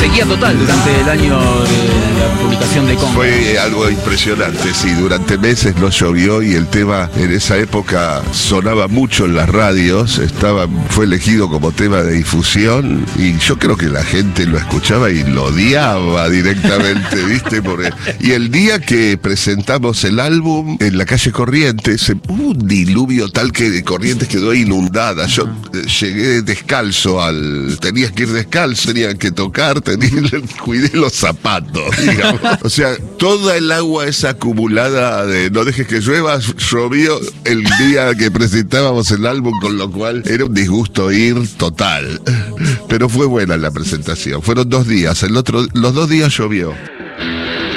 sequía total durante el año de la publicación de Conga. Fue algo impresionante, sí, durante meses no llovió y el tema en esa época sonaba mucho en las radios, fue elegido como tema de difusión y yo creo que la gente lo escuchaba y lo odiaba directamente, ¿viste? Y el día que presentamos el álbum en la calle Corrientes, hubo un diluvio tal que Corrientes quedó inundada. Yo llegué descalzo tenías que ir descalzo, tenían que tocar, cuidé los zapatos, digamos. O sea, toda el agua esa acumulada de no dejes que llueva, llovió el día que presentábamos el álbum, con lo cual era un disgusto ir total. Pero fue buena la presentación. Fueron 2 días, los 2 días llovió.